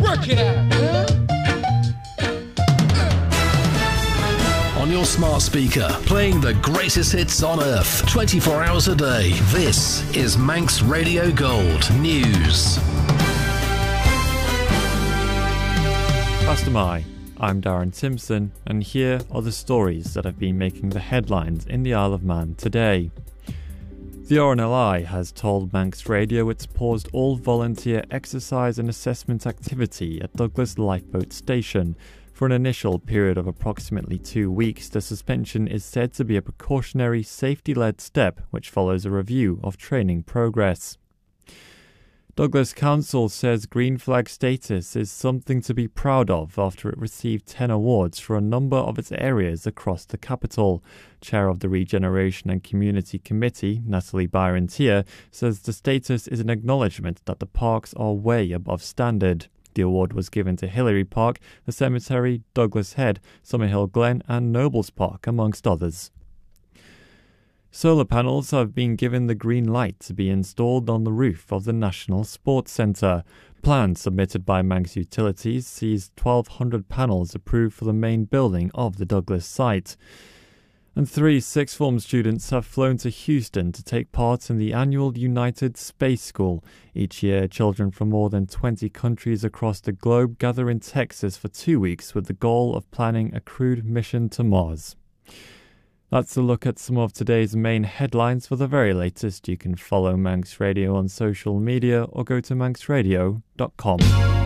Work it out, huh? On your smart speaker, playing the greatest hits on earth, 24 hours a day. This is Manx Radio Gold News. Pastor Mai, I'm Darren Simpson, and here are the stories that have been making the headlines in the Isle of Man today. The RNLI has told Manx Radio it's paused all volunteer exercise and assessment activity at Douglas Lifeboat Station. For an initial period of approximately 2 weeks, the suspension is said to be a precautionary, safety-led step which follows a review of training progress. Douglas Council says green flag status is something to be proud of after it received 10 awards for a number of its areas across the capital. Chair of the Regeneration and Community Committee, Natalie Byron-Tier, says the status is an acknowledgement that the parks are way above standard. The award was given to Hillary Park, the Cemetery, Douglas Head, Summerhill Glen and Nobles Park, amongst others. Solar panels have been given the green light to be installed on the roof of the National Sports Centre. Plans submitted by Manx Utilities sees 1,200 panels approved for the main building of the Douglas site. And 3 sixth form students have flown to Houston to take part in the annual United Space School. Each year, children from more than 20 countries across the globe gather in Texas for 2 weeks with the goal of planning a crewed mission to Mars. That's a look at some of today's main headlines. For the very latest, you can follow Manx Radio on social media or go to manxradio.com.